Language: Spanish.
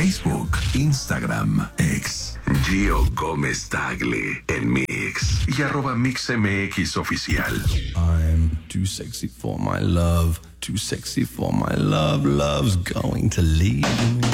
Facebook, Instagram, X, Gio Gómez Tagle en Mix y @MixMX oficial. I'm too sexy for my love, too sexy for my love, love's going to leave me.